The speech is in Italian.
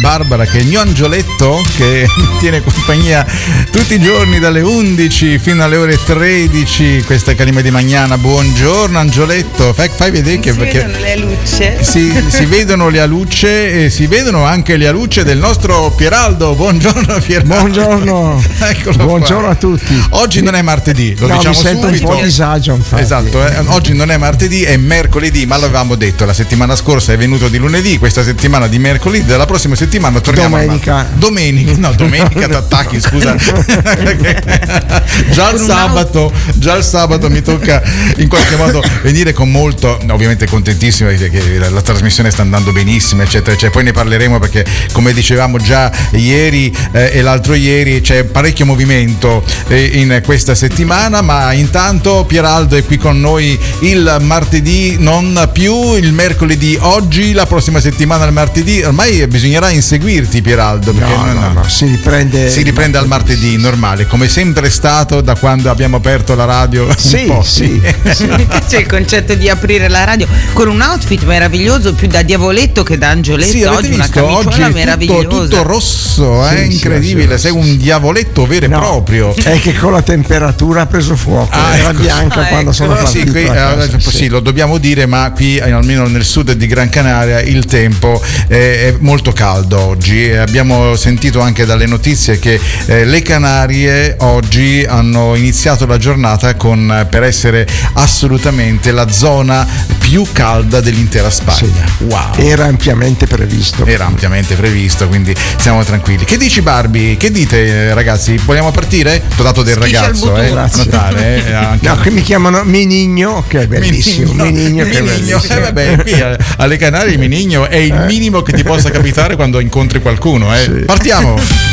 Barbara, che è il mio angioletto che mi tiene compagnia tutti i giorni dalle 11 fino alle ore 13. Questa è Calima di Magnana. Buongiorno angioletto, fai vedere che si vedono le alucce. Si vedono le alucce e si vedono anche le alucce del nostro Pieraldo. Buongiorno Pieraldo. Buongiorno. Buongiorno qua a tutti. Oggi non è martedì, lo diciamo mi sento subito. un po' disagio, infatti. Esatto, oggi non è martedì, è mercoledì, ma l'avevamo detto la settimana scorsa, è venuto di lunedì, questa settimana di mercoledì, dalla prossima settimana torniamo domenica t'attacchi, scusa. già il sabato mi tocca in qualche modo venire con molto, ovviamente contentissimo perché la trasmissione sta andando benissimo, eccetera, eccetera. Poi ne parleremo perché, come dicevamo già ieri e l'altro ieri, c'è parecchio movimento in questa settimana, ma intanto Pieraldo è qui con noi il martedì, non più il mercoledì. Oggi, la prossima settimana il martedì, ormai bisognerà inseguirti Pieraldo, perché no, si riprende al martedì normale, come sempre è stato da quando abbiamo aperto la radio. Sì. C'è il concetto di aprire la radio con un outfit meraviglioso, più da diavoletto che da angioletto. Sì, oggi una camiciola meravigliosa, tutto rosso, incredibile, sei un diavoletto vero e proprio. È che con la temperatura ha preso fuoco, era bianca quando sono partito. Sì, lo dobbiamo dire, ma qui almeno nel sud di Gran Canaria il tempo è molto caldo oggi. Abbiamo sentito anche dalle notizie che le Canarie oggi hanno iniziato la giornata per essere assolutamente la zona più calda dell'intera Spagna. Sì. Wow. Era ampiamente previsto, quindi siamo tranquilli. Che dici Barbie? Che dite ragazzi? Vogliamo partire? T'ho dato del ragazzo, Natale, anche no, che mi chiamano Minigno, che è bellissimo. Minigno. Che è bellissimo. Vabbè, qui alle Canarie il Minigno è il minimo che ti possa capitare quando incontri qualcuno, Sì. Partiamo.